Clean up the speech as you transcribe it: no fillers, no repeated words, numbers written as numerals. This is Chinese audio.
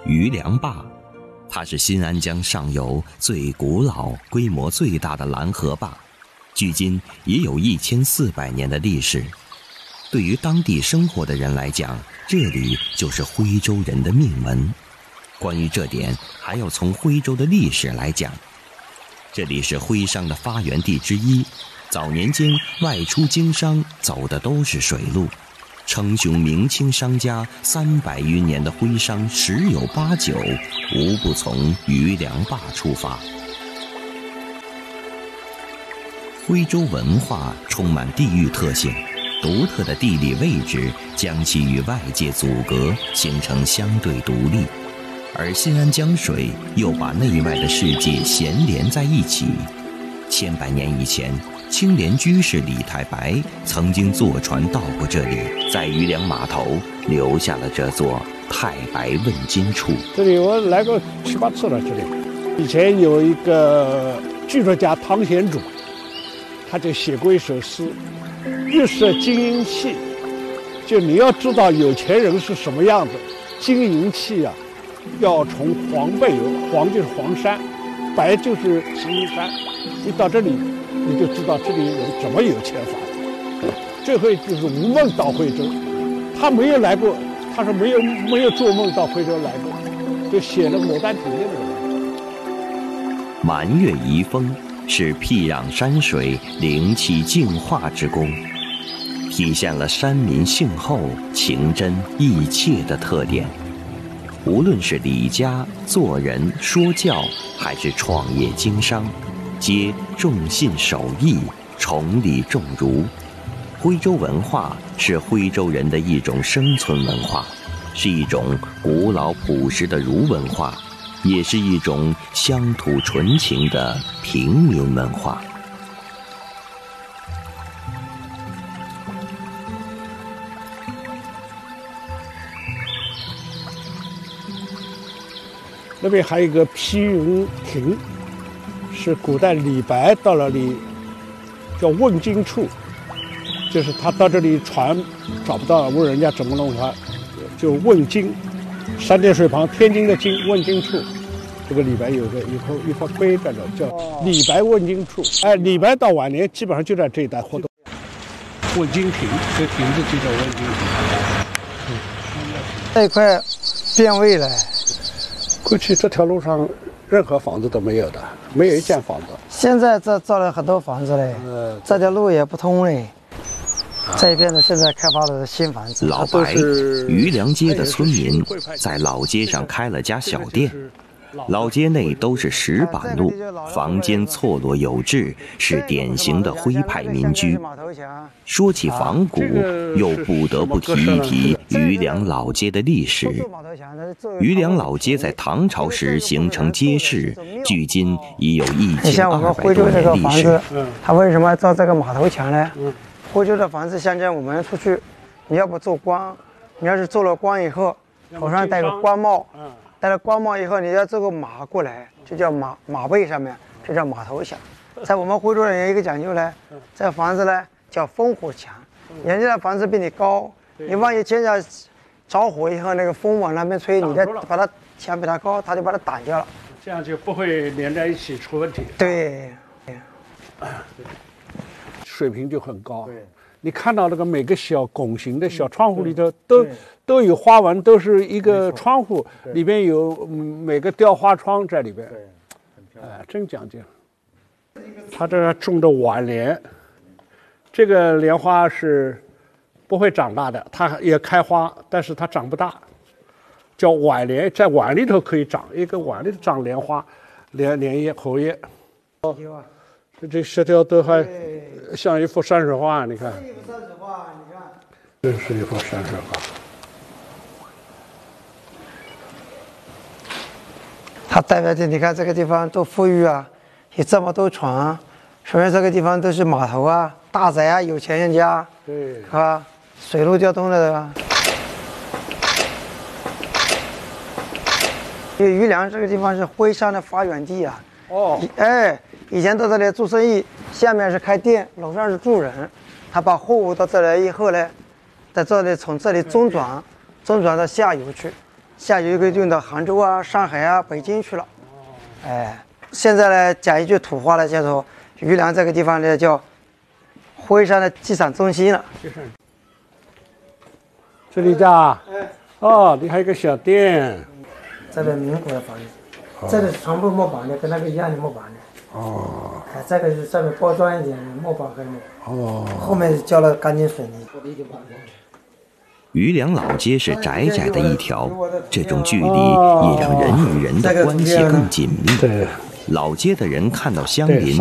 余梁坝，它是新安江上游最古老、规模最大的拦河坝，距今也有1400年的历史。对于当地生活的人来讲，这里就是徽州人的命门。关于这点，还要从徽州的历史来讲。这里是徽商的发源地之一，早年间外出经商走的都是水路，称雄明清商家300余年的徽商十有八九无不从余梁坝出发。徽州文化充满地域特性，独特的地理位置将其与外界阻隔，形成相对独立，而新安江水又把内外的世界衔连在一起。千百年以前，青莲居士李太白曾经坐船到过这里，在余梁码头留下了这座太白问津处。 这里我来过7、8次了。这里以前有一个剧作家汤显祖，他就写过一首诗：玉设金银器，就你要知道有钱人是什么样子，金银器啊，要从黄背有，黄就是黄山，白就是石英山。你到这里，你就知道这里人怎么有钱法。这回就是吴梦到徽州，他没有来过，他说没有做梦到徽州来过，就写了《牡丹亭》的那个。 满月遗风是僻壤山水灵气净化之功，体现了山民性厚、情真意切的特点。无论是理家、做人、说教，还是创业经商，皆重信守义，崇礼重儒。徽州文化是徽州人的一种生存文化，是一种古老朴实的儒文化，也是一种乡土纯情的平民文化。 那边还有一个披云亭，是古代李白到了里叫问津处，就是他到这里船找不到，问人家怎么弄他，就问津，三点水旁天津的津，问津处。这个李白有个一块碑在这，叫李白问津处。哎，李白到晚年基本上就在这一带活动。问津亭，这亭子就叫问津亭。 这一块变味了。 过去这条路上任何房子都没有的，没有一间房子。 现在这造了很多房子嘞，这条路也不通嘞。这一边呢，现在开发的新房子。 老白，余梁街的村民在老街上开了家小店。老街内都是石板路，房间错落有致，是典型的徽派民居。说起仿古，又不得不提一提余梁老街的历史。余梁老街在唐朝时形成街市，距今已有1200多年历史。 它为什么要造这个码头墙呢？徽州的房子，像我们出去，你要不做官，你要是做了官以后，头上戴个官帽。戴了官帽以后，你要这个马过来，就叫马背上面，这叫马头墙。在我们徽州人有一个讲究呢，这房子呢叫烽火墙，人家的房子比你高，你万一见着着火以后，那个风往那边吹，你再把它墙比它高，它就把它挡掉了， 这样就不会连在一起出问题。 对， 水平就很高。对，你看到那个每个小拱形的小窗户里头都有花纹，都是一个窗户里边有每个雕花窗在里边。对，很漂亮，真讲究。他这种的晚莲，这个莲花是不会长大的，它也开花，但是它长不大，叫晚莲，在碗里头可以长，一个碗里头长莲花，莲叶、荷叶。这石条都还像一幅山水画，你看。这一幅山水画，你看。这是一幅山水画。 它代表的，你看这个地方多富裕啊，有这么多船，说明这个地方都是码头啊、大宅啊、有钱人家， 对， 是吧？水陆交通的，对吧？因为余梁这个地方是徽商的发源地啊。哦。哎。以前到这里做生意，下面是开店，楼上是住人。他把货物到这来以后呢，在这里从这里中转到下游去， 下游就运到杭州啊、上海啊、北京去了。哎，现在呢，讲一句土话呢，叫做余梁这个地方呢叫徽山的集散中心了。 这里家，哦，你还有个小店。 这个民国的房子，这个是全部木板的，跟那个一样的木板的。哦。这个是上面包装一点的木板跟木。哦。后面浇了钢筋水泥。 余梁老街是窄窄的一条，这种距离也让人与人的关系更紧密。对，老街的人看到乡邻